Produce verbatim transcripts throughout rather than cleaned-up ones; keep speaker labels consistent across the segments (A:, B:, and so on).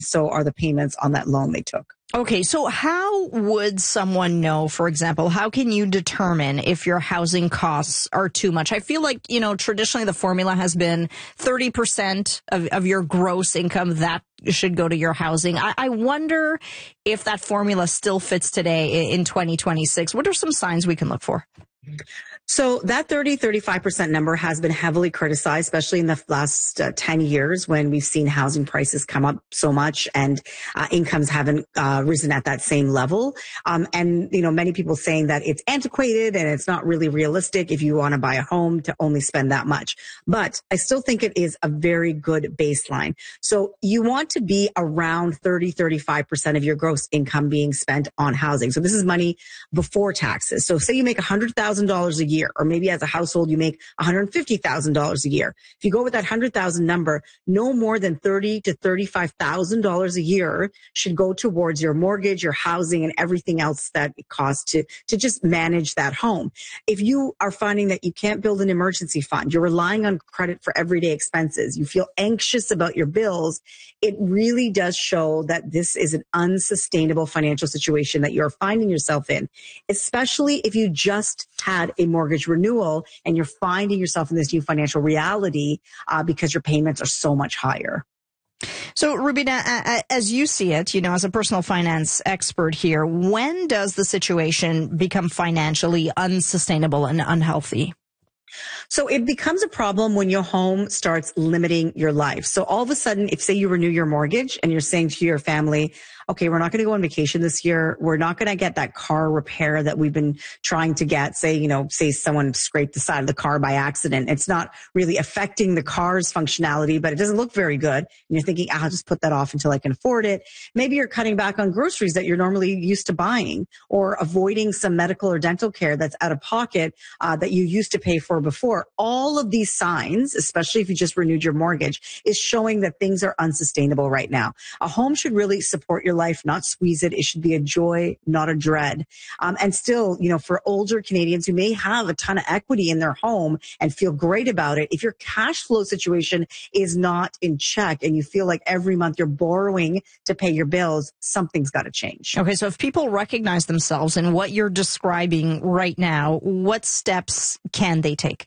A: so are the payments on that loan they took.
B: Okay, so how would someone know, for example, how can you determine if your housing costs are too much? I feel like, you know, traditionally the formula has been thirty percent of, of your gross income that should go to your housing. I, I wonder if that formula still fits today in twenty twenty-six. What are some signs we can look for?
A: So that thirty, thirty-five percent number has been heavily criticized, especially in the last uh, ten years when we've seen housing prices come up so much and uh, incomes haven't uh, risen at that same level. Um, and, you know, many people saying that it's antiquated and it's not really realistic if you want to buy a home to only spend that much. But I still think it is a very good baseline. So you want to be around thirty, thirty-five percent of your gross income being spent on housing. So this is money before taxes. So say you make one hundred thousand dollars a year, or maybe as a household, you make one hundred fifty thousand dollars a year. If you go with that one hundred thousand number, no more than thirty to thirty-five thousand dollars a year should go towards your mortgage, your housing, and everything else that it costs to, to just manage that home. If you are finding that you can't build an emergency fund, you're relying on credit for everyday expenses, you feel anxious about your bills, it really does show that this is an unsustainable financial situation that you're finding yourself in, especially if you just had a mortgage renewal and you're finding yourself in this new financial reality uh, because your payments are so much higher.
B: So, Rubina, as you see it, you know, as a personal finance expert here, when does the situation become financially unsustainable and unhealthy?
A: So it becomes a problem when your home starts limiting your life. So all of a sudden, if say you renew your mortgage and you're saying to your family, okay, we're not going to go on vacation this year. We're not going to get that car repair that we've been trying to get. Say, you know, say someone scraped the side of the car by accident. It's not really affecting the car's functionality, but it doesn't look very good. And you're thinking, I'll just put that off until I can afford it. Maybe you're cutting back on groceries that you're normally used to buying, or avoiding some medical or dental care that's out of pocket uh, that you used to pay for before. All of these signs, especially if you just renewed your mortgage, is showing that things are unsustainable right now. A home should really support your life, not squeeze it. It should be a joy, not a dread. Um, and still, you know, for older Canadians who may have a ton of equity in their home and feel great about it, if your cash flow situation is not in check and you feel like every month you're borrowing to pay your bills, something's got to change.
B: Okay, so if people recognize themselves in what you're describing right now, what steps can they take?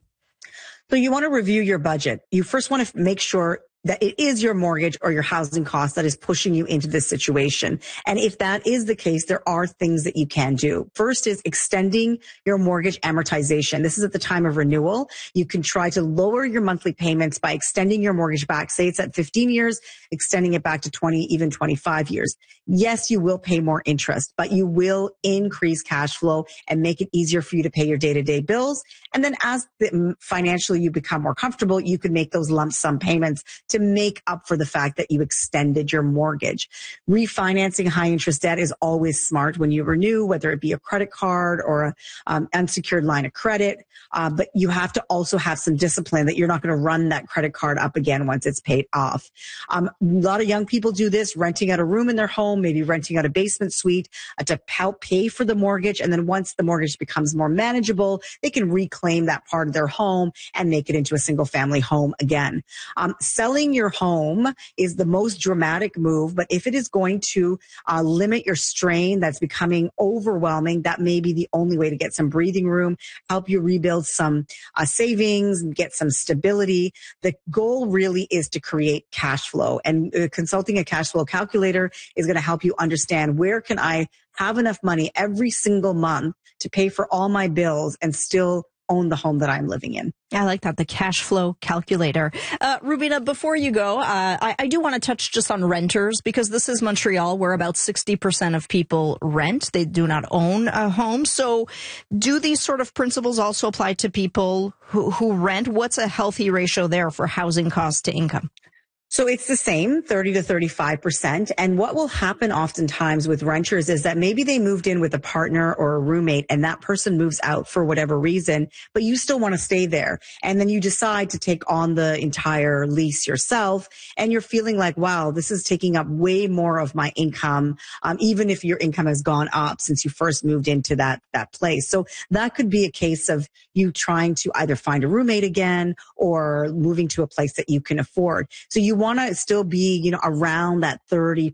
A: So you want to review your budget. You first want to make sure that it is your mortgage or your housing cost that is pushing you into this situation. And if that is the case, there are things that you can do. First is extending your mortgage amortization. This is at the time of renewal. You can try to lower your monthly payments by extending your mortgage back. Say it's at fifteen years, extending it back to twenty, even twenty-five years. Yes, you will pay more interest, but you will increase cash flow and make it easier for you to pay your day-to-day bills. And then as the, financially you become more comfortable, you can make those lump sum payments to make up for the fact that you extended your mortgage. Refinancing high interest debt is always smart when you renew, whether it be a credit card or a um, unsecured line of credit. Uh, but you have to also have some discipline that you're not going to run that credit card up again once it's paid off. Um, a lot of young people do this, renting out a room in their home, maybe renting out a basement suite uh, to help pay for the mortgage. And then once the mortgage becomes more manageable, they can reclaim that part of their home and make it into a single family home again. Um, selling your home is the most dramatic move, but if it is going to uh, limit your strain that's becoming overwhelming, that may be the only way to get some breathing room, help you rebuild some uh, savings and get some stability. The goal really is to create cash flow, and uh, consulting a cash flow calculator is going to help you understand where can I have enough money every single month to pay for all my bills and still own the home that I'm living in.
B: I like that, the cash flow calculator. Uh, Rubina, before you go, uh, I, I do want to touch just on renters, because this is Montreal where about sixty percent of people rent. They do not own a home. So do these sort of principles also apply to people who, who rent? What's a healthy ratio there for housing costs to income?
A: So it's the same, thirty to thirty-five percent. And what will happen oftentimes with renters is that maybe they moved in with a partner or a roommate and that person moves out for whatever reason, but you still want to stay there. And then you decide to take on the entire lease yourself. And you're feeling like, wow, this is taking up way more of my income, um, even if your income has gone up since you first moved into that, that place. So that could be a case of you trying to either find a roommate again or moving to a place that you can afford. So you want to still be, you know, around that thirty